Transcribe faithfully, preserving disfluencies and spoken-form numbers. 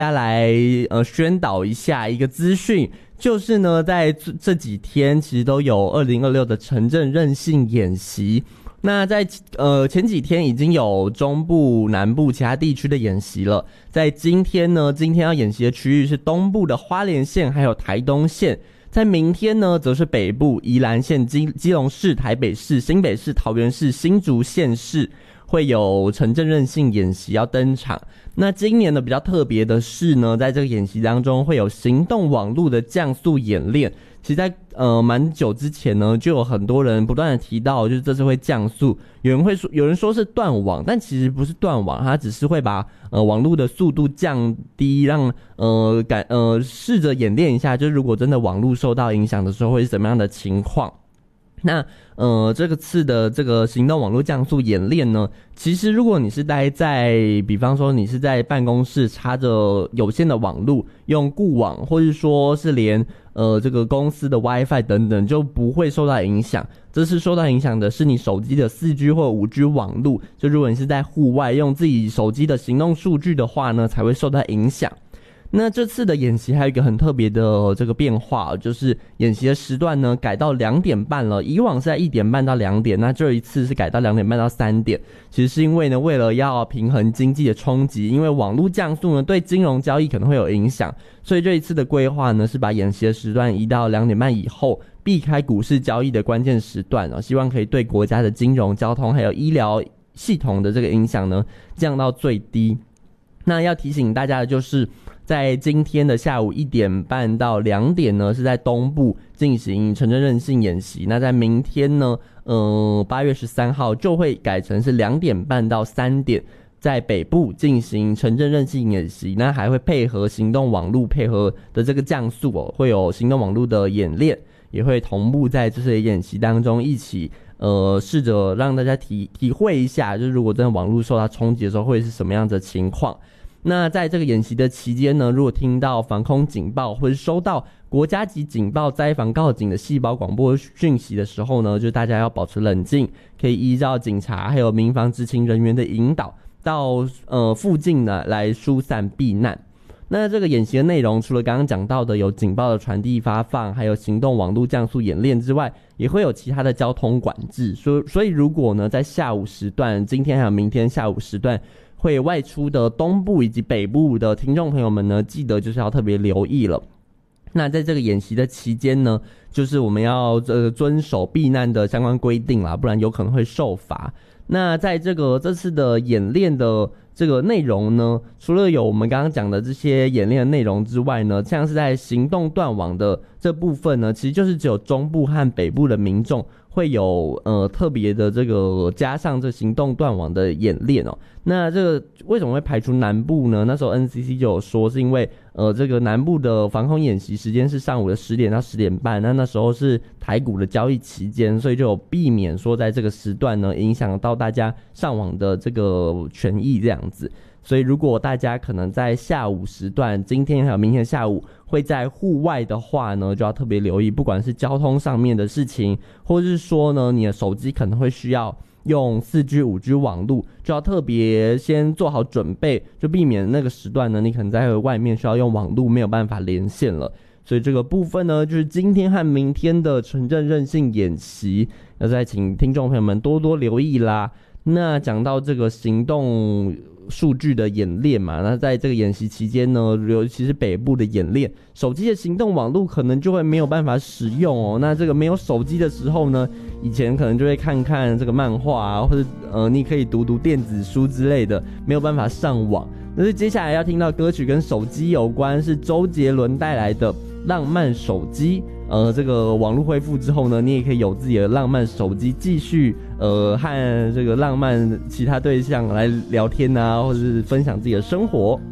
大家来呃宣导一下一个资讯，就是呢在这这几天其实都有二零二六的城镇韧性演习。那在呃前几天已经有中部、南部其他地区的演习了，在今天呢，今天要演习的区域是东部的花莲县还有台东县，在明天呢则是北部宜兰县、基基隆市、台北市、新北市、桃园市、新竹县市会有城镇韧性演习要登场。那今年呢比较特别的是呢，在这个演习当中会有行动网络的降速演练。其实在呃蛮久之前呢，就有很多人不断的提到，就是这次会降速，有人会说，有人说是断网，但其实不是断网，它只是会把呃网络的速度降低，让呃感呃试着演练一下，就是如果真的网络受到影响的时候会是怎么样的情况。那呃这个次的这个行动网络降速演练呢，其实如果你是待在比方说你是在办公室插着有线的网路用固网，或是说是连呃这个公司的 WiFi 等等，就不会受到影响。这次受到影响的是你手机的 四 G 或 五 G 网路，就如果你是在户外用自己手机的行动数据的话呢，才会受到影响。那这次的演习还有一个很特别的这个变化，就是演习的时段呢改到两点半了，以往是在一点半到两点，那这一次是改到两点半到三点。其实是因为呢，为了要平衡经济的冲击，因为网络降速呢对金融交易可能会有影响，所以这一次的规划呢是把演习的时段移到两点半以后，避开股市交易的关键时段，希望可以对国家的金融、交通还有医疗系统的这个影响呢降到最低。那要提醒大家的就是，在今天的下午一点半到两点呢，是在东部进行城镇韧性演习。那在明天呢，呃，八月十三号就会改成是两点半到三点，在北部进行城镇韧性演习。那还会配合行动网路配合的这个降速哦，会有行动网路的演练，也会同步在这些演习当中一起。呃，试着让大家体体会一下，就是如果真的网络受到冲击的时候，会是什么样的情况。那在这个演习的期间呢，如果听到防空警报或是收到国家级警报灾防告警的细胞广播讯息的时候呢，就大家要保持冷静，可以依照警察还有民防执勤人员的引导，到呃附近呢来疏散避难。那这个演习的内容，除了刚刚讲到的有警报的传递发放，还有行动网络降速演练之外，也会有其他的交通管制。所所以如果呢在下午时段，今天还有明天下午时段会外出的东部以及北部的听众朋友们呢，记得就是要特别留意了。那在这个演习的期间呢，就是我们要呃遵守避难的相关规定啦，不然有可能会受罚。那在这个这次的演练的这个内容呢，除了有我们刚刚讲的这些演练的内容之外呢，像是在行动断网的这部分呢，其实就是只有中部和北部的民众会有呃特别的这个加上这行动断网的演练哦。那这个为什么会排除南部呢？那时候 N C C 就有说，是因为呃这个南部的防空演习时间是上午的十点到十点半，那那时候是台股的交易期间，所以就有避免说在这个时段呢影响到大家上网的这个权益这样子。所以如果大家可能在下午时段，今天还有明天下午会在户外的话呢，就要特别留意，不管是交通上面的事情，或是说呢你的手机可能会需要用 四 G 五 G 网路，就要特别先做好准备，就避免那个时段呢你可能在外面需要用网路没有办法连线了。所以这个部分呢，就是今天和明天的城镇韧性演习，要再请听众朋友们多多留意啦。那讲到这个行动数据的演练嘛，那在这个演习期间呢，尤其是北部的演练，手机的行动网络可能就会没有办法使用哦。那这个没有手机的时候呢，以前可能就会看看这个漫画啊，或者呃你可以读读电子书之类的，没有办法上网。但是接下来要听到歌曲跟手机有关，是周杰伦带来的《浪漫手机》。呃，这个网络恢复之后呢，你也可以有自己的浪漫手机，继续呃和这个浪漫其他对象来聊天啊，或者是分享自己的生活。